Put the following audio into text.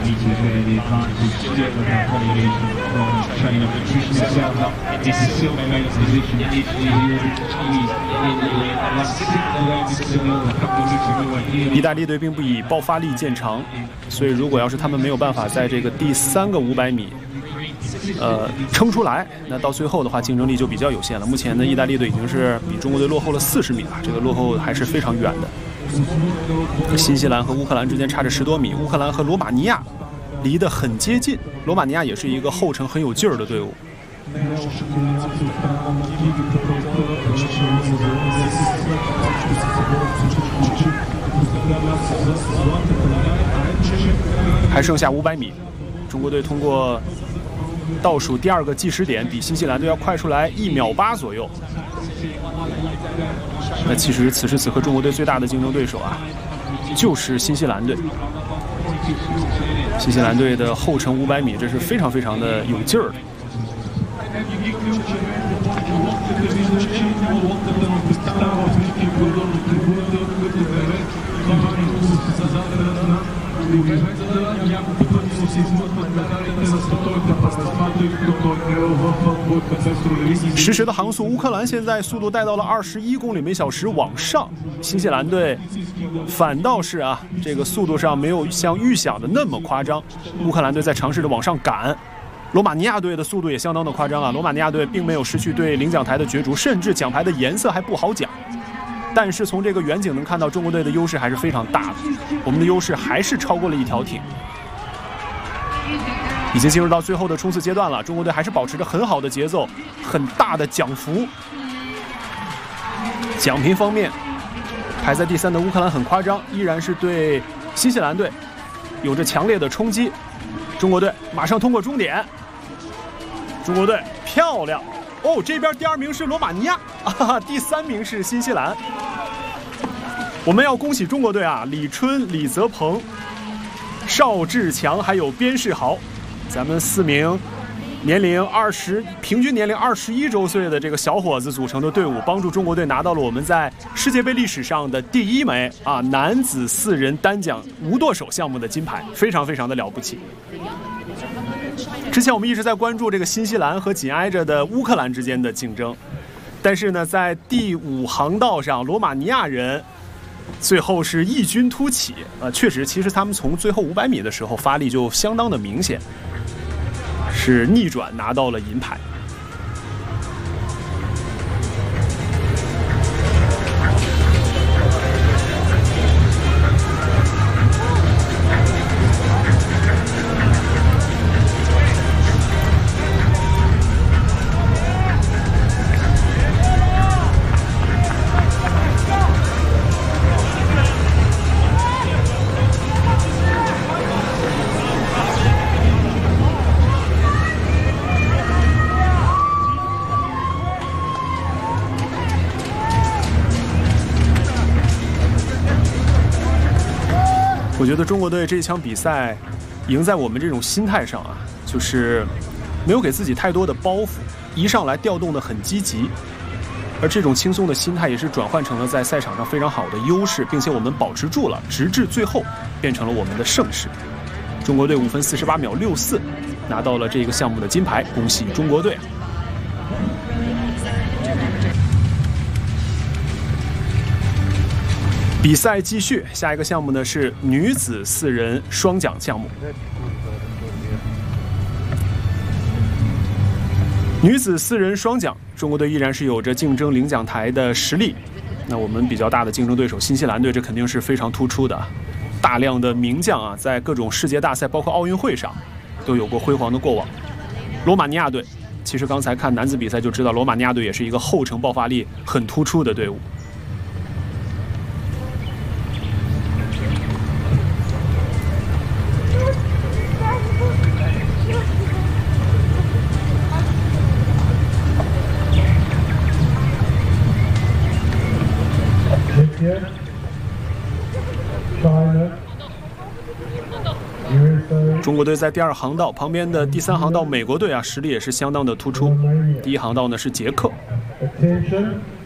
意大利队并不以爆发力见长，所以如果要是他们没有办法在这个第3个500米，撑出来，那到最后的话竞争力就比较有限了。目前呢，意大利队已经是比中国队落后了40米了，这个落后还是非常远的。新西兰和乌克兰之间差着10多米，乌克兰和罗马尼亚离得很接近。罗马尼亚也是一个后程很有劲儿的队伍。还剩下500米，中国队通过倒数第2个计时点，比新西兰队要快出来1秒8左右。那其实此时此刻，中国队最大的竞争对手啊，就是新西兰队。新西兰队的后程500米，这是非常非常的有劲儿的。实时的航速，乌克兰现在速度带到了21公里每小时往上，新西兰队反倒是啊，这个速度上没有像预想的那么夸张。乌克兰队在尝试着往上赶，罗马尼亚队的速度也相当的夸张啊。罗马尼亚队并没有失去对领奖台的角逐，甚至奖牌的颜色还不好讲。但是从这个远景能看到，中国队的优势还是非常大的，我们的优势还是超过了一条艇。已经进入到最后的冲刺阶段了，中国队还是保持着很好的节奏，很大的奖幅。奖评方面，排在第3的乌克兰很夸张，依然是对新西兰队有着强烈的冲击。中国队马上通过终点，中国队漂亮哦！这边第2名是罗马尼亚啊，第3名是新西兰。我们要恭喜中国队啊，李春、李泽鹏、邵志强还有边世豪，咱们4名年龄平均年龄21周岁的这个小伙子组成的队伍，帮助中国队拿到了我们在世界杯历史上的第1枚啊男子4人单桨无舵手项目的金牌，非常非常的了不起。之前我们一直在关注这个新西兰和紧挨着的乌克兰之间的竞争，但是呢，在第5航道上，罗马尼亚人最后是异军突起确实，其实他们从最后500米的时候发力就相当的明显，是逆转拿到了银牌。我觉得中国队这场比赛赢在我们这种心态上啊，就是没有给自己太多的包袱，一上来调动的很积极，而这种轻松的心态也是转换成了在赛场上非常好的优势，并且我们保持住了，直至最后变成了我们的胜势。中国队5分48秒64拿到了这个项目的金牌，恭喜中国队！比赛继续，下一个项目呢是女子4人双桨项目。女子4人双桨，中国队依然是有着竞争领奖台的实力。那我们比较大的竞争对手新西兰队，这肯定是非常突出的，大量的名将啊，在各种世界大赛，包括奥运会上，都有过辉煌的过往。罗马尼亚队，其实刚才看男子比赛就知道，罗马尼亚队也是一个后程爆发力很突出的队伍。中国队在第2航道旁边的第3航道，美国队啊，实力也是相当的突出。第1航道呢是捷克。